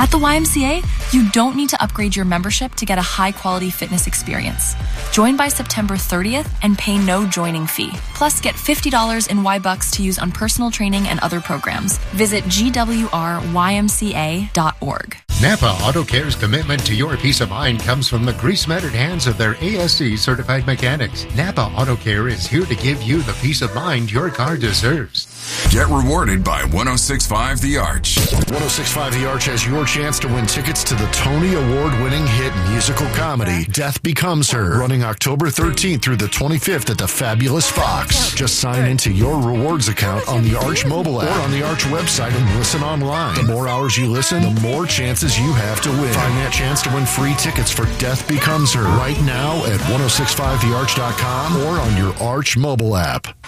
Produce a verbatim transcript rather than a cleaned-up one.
At the Y M C A, you don't need to upgrade your membership to get a high-quality fitness experience. Join by September thirtieth and pay no joining fee. Plus, get fifty dollars in Y-Bucks to use on personal training and other programs. Visit G W R Y M C A dot org. Napa Auto Care's commitment to your peace of mind comes from the grease-matted hands of their A S C-certified mechanics. Napa Auto Care is here to give you the peace of mind your car deserves. Get rewarded by one oh six point five The Arch. one oh six point five The Arch has your chance to win tickets to the Tony Award-winning hit musical comedy, Death Becomes Her, running October thirteenth through the twenty-fifth at the Fabulous Fox. Just sign into your rewards account on the Arch mobile app or on the Arch website and listen online. The more hours you listen, the more chances you have to win. Find that chance to win free tickets for Death Becomes Her right now at ten sixty-five the arch dot com or on your Arch mobile app.